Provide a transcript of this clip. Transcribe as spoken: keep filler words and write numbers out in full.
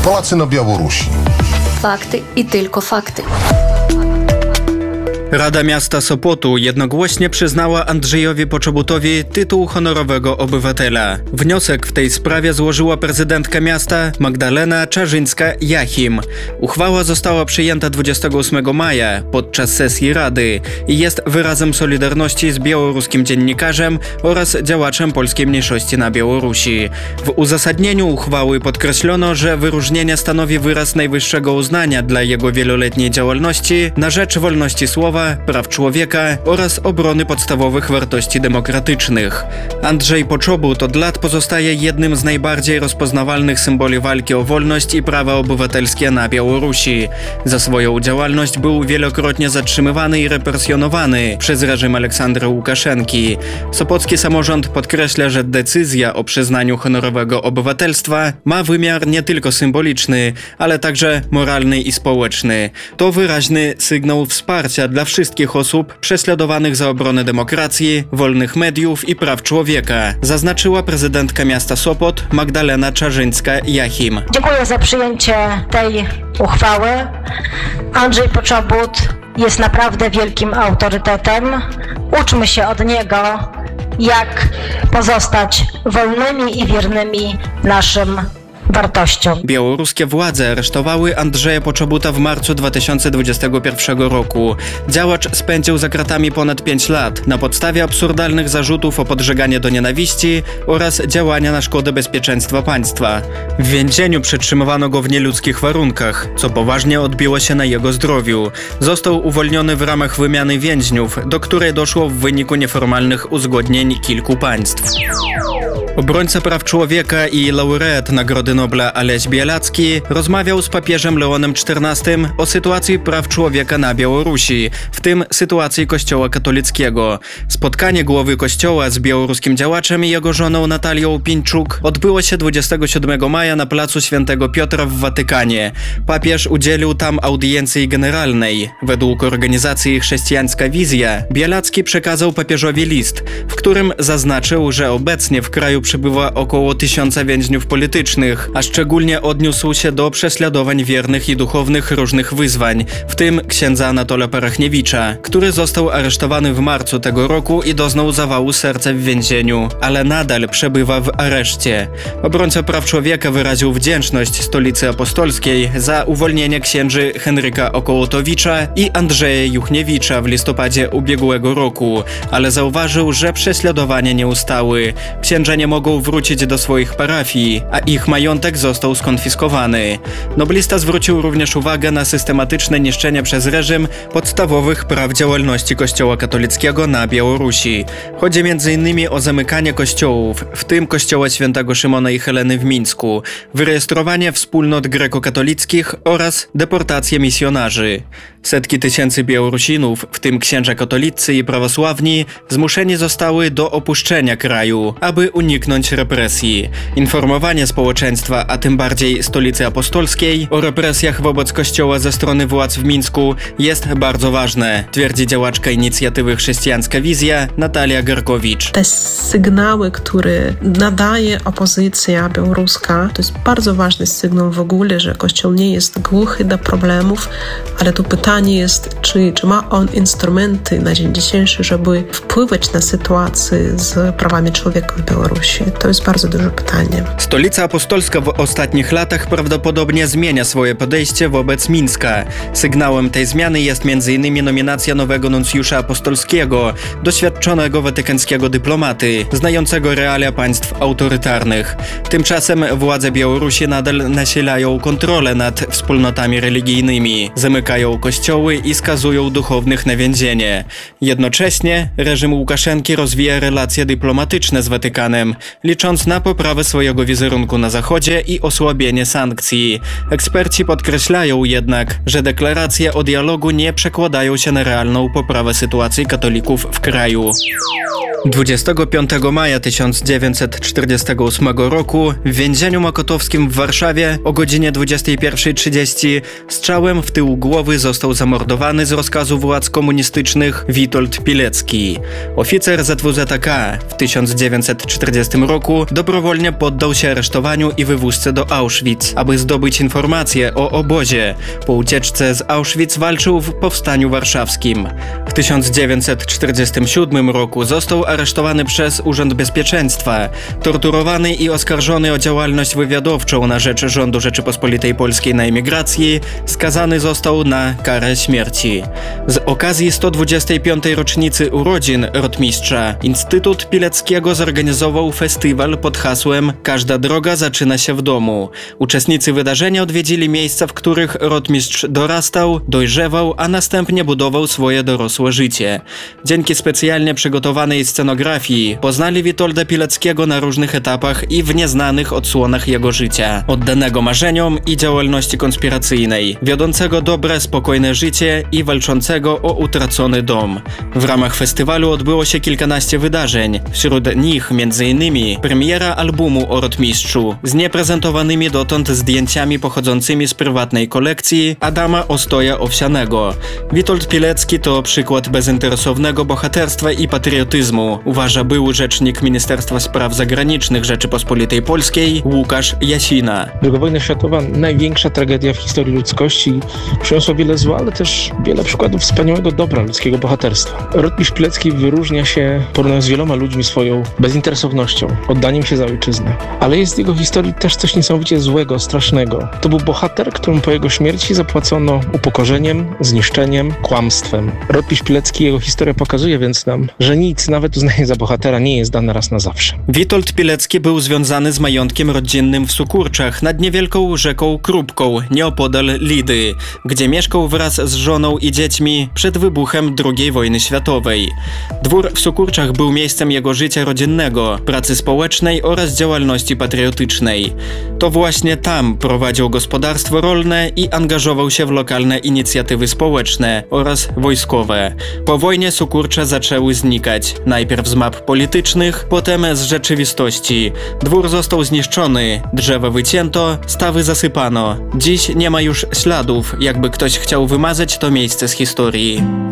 Polacy na Białorusi. Fakty i tylko fakty. Rada Miasta Sopotu jednogłośnie przyznała Andrzejowi Poczobutowi tytuł honorowego obywatela. Wniosek w tej sprawie złożyła prezydentka miasta Magdalena Czarzyńska-Jachim. Uchwała została przyjęta dwudziestego ósmego maja podczas sesji Rady i jest wyrazem solidarności z białoruskim dziennikarzem oraz działaczem polskiej mniejszości na Białorusi. W uzasadnieniu uchwały podkreślono, że wyróżnienie stanowi wyraz najwyższego uznania dla jego wieloletniej działalności na rzecz wolności słowa, praw człowieka oraz obrony podstawowych wartości demokratycznych. Andrzej Poczobut od lat pozostaje jednym z najbardziej rozpoznawalnych symboli walki o wolność i prawa obywatelskie na Białorusi. Za swoją działalność był wielokrotnie zatrzymywany i represjonowany przez reżim Aleksandra Łukaszenki. Sopocki samorząd podkreśla, że decyzja o przyznaniu honorowego obywatelstwa ma wymiar nie tylko symboliczny, ale także moralny i społeczny. To wyraźny sygnał wsparcia dla wszystkich osób prześladowanych za obronę demokracji, wolnych mediów i praw człowieka, zaznaczyła prezydentka miasta Sopot Magdalena Czarzyńska-Jachim. Dziękuję za przyjęcie tej uchwały. Andrzej Poczobut jest naprawdę wielkim autorytetem. Uczmy się od niego, jak pozostać wolnymi i wiernymi naszym wartościom. Białoruskie władze aresztowały Andrzeja Poczobuta w marcu dwa tysiące dwudziestego pierwszego roku. Działacz spędził za kratami ponad pięć lat na podstawie absurdalnych zarzutów o podżeganie do nienawiści oraz działania na szkodę bezpieczeństwa państwa. W więzieniu przetrzymywano go w nieludzkich warunkach, co poważnie odbiło się na jego zdrowiu. Został uwolniony w ramach wymiany więźniów, do której doszło w wyniku nieformalnych uzgodnień kilku państw. Obrońca praw człowieka i laureat Nagrody Nobla Aleś Białacki rozmawiał z papieżem Leonem czternastym o sytuacji praw człowieka na Białorusi, w tym sytuacji Kościoła katolickiego. Spotkanie głowy Kościoła z białoruskim działaczem i jego żoną Natalią Pińczuk odbyło się dwudziestego siódmego maja na placu Świętego Piotra w Watykanie. Papież udzielił tam audiencji generalnej. Według organizacji Chrześcijańska Wizja Białacki przekazał papieżowi list, w którym zaznaczył, że obecnie w kraju przebywa około tysiąca więźniów politycznych, a szczególnie odniósł się do prześladowań wiernych i duchownych różnych wyzwań, w tym księdza Anatola Parachniewicza, który został aresztowany w marcu tego roku i doznał zawału serca w więzieniu, ale nadal przebywa w areszcie. Obrońca praw człowieka wyraził wdzięczność Stolicy Apostolskiej za uwolnienie księży Henryka Okołotowicza i Andrzeja Juchniewicza w listopadzie ubiegłego roku, ale zauważył, że prześladowania nie ustały. Księża nie mogą wrócić do swoich parafii, a ich majątek został skonfiskowany. Noblista zwrócił również uwagę na systematyczne niszczenie przez reżim podstawowych praw działalności Kościoła katolickiego na Białorusi. Chodzi między innymi o zamykanie kościołów, w tym kościoła świętego Szymona i Heleny w Mińsku, wyrejestrowanie wspólnot grekokatolickich oraz deportację misjonarzy. Setki tysięcy Białorusinów, w tym księża katolicy i prawosławni, zmuszeni zostały do opuszczenia kraju, aby uniknąć represji. Informowanie społeczeństwa, a tym bardziej Stolicy Apostolskiej, o represjach wobec kościoła ze strony władz w Mińsku jest bardzo ważne, twierdzi działaczka inicjatywy Chrześcijańska Wizja Natalia Garkowicz. Te sygnały, które nadaje opozycja białoruska, to jest bardzo ważny sygnał w ogóle, że Kościół nie jest głuchy do problemów, ale tu pytanie jest, czy, czy ma on instrumenty na dzień dzisiejszy, żeby wpływać na sytuację z prawami człowieka w Białorusi. To jest bardzo duże pytanie. Stolica Apostolska w ostatnich latach prawdopodobnie zmienia swoje podejście wobec Mińska. Sygnałem tej zmiany jest między innymi nominacja nowego nuncjusza apostolskiego, doświadczonego watykańskiego dyplomaty, znającego realia państw autorytarnych. Tymczasem władze Białorusi nadal nasilają kontrolę nad wspólnotami religijnymi, zamykają kościoły i skazują duchownych na więzienie. Jednocześnie reżim Łukaszenki rozwija relacje dyplomatyczne z Watykanem, licząc na poprawę swojego wizerunku na Zachodzie i osłabienie sankcji. Eksperci podkreślają jednak, że deklaracje o dialogu nie przekładają się na realną poprawę sytuacji katolików w kraju. dwudziestego piątego maja tysiąc dziewięćset czterdziestego ósmego roku w więzieniu mokotowskim w Warszawie o godzinie dwudziestej pierwszej trzydzieści strzałem w tył głowy został zamordowany z rozkazu władz komunistycznych Witold Pilecki. Oficer Z W Z K w tysiąc dziewięćset czterdziestym roku dobrowolnie poddał się aresztowaniu i wywózce do Auschwitz, aby zdobyć informacje o obozie. Po ucieczce z Auschwitz walczył w Powstaniu Warszawskim. W tysiąc dziewięćset czterdziestym siódmym roku został aresztowany przez Urząd Bezpieczeństwa, torturowany i oskarżony o działalność wywiadowczą na rzecz rządu Rzeczypospolitej Polskiej na emigracji, skazany został na karę śmierci. Z okazji sto dwudziestej piątej rocznicy urodzin rotmistrza Instytut Pileckiego zorganizował festiwal pod hasłem „Każda droga zaczyna się w domu”. Uczestnicy wydarzenia odwiedzili miejsca, w których rotmistrz dorastał, dojrzewał, a następnie budował swoje dorosłe życie. Dzięki specjalnie przygotowanej scenografii poznali Witolda Pileckiego na różnych etapach i w nieznanych odsłonach jego życia, oddanego marzeniom i działalności konspiracyjnej, wiodącego dobre, spokojne życie i walczącego o utracony dom. W ramach festiwalu odbyło się kilkanaście wydarzeń, wśród nich między innymi premiera albumu o rotmistrzu z nieprezentowanymi dotąd zdjęciami pochodzącymi z prywatnej kolekcji Adama Ostoja Owsianego. Witold Pilecki to przykład bezinteresownego bohaterstwa i patriotyzmu, uważa były rzecznik Ministerstwa Spraw Zagranicznych Rzeczypospolitej Polskiej Łukasz Jasina. Druga wojna światowa, największa tragedia w historii ludzkości, przyniosła wiele zła, ale też wiele przykładów wspaniałego dobra ludzkiego bohaterstwa. Rotmistrz Pilecki wyróżnia się, porównując z wieloma ludźmi, swoją bezinteresownością, oddaniem się za ojczyznę. Ale jest w jego historii też coś niesamowicie złego, strasznego. To był bohater, któremu po jego śmierci zapłacono upokorzeniem, zniszczeniem, kłamstwem. Rotmistrz Pilecki, jego historia pokazuje więc nam, że nic, nawet uznanie za bohatera, nie jest dane raz na zawsze. Witold Pilecki był związany z majątkiem rodzinnym w Sukurczach nad niewielką rzeką Krupką, nieopodal Lidy, gdzie mieszkał wraz z żoną i dziećmi przed wybuchem drugiej wojny światowej. Dwór w Sukurczach był miejscem jego życia rodzinnego, pracy społecznej oraz działalności patriotycznej. To właśnie tam prowadził gospodarstwo rolne i angażował się w lokalne inicjatywy społeczne oraz wojskowe. Po wojnie Sukurcze zaczęły znikać, najpierw z map politycznych, potem z rzeczywistości. Dwór został zniszczony, drzewa wycięto, stawy zasypano. Dziś nie ma już śladów, jakby ktoś chciał wymazać to miejsce z historii.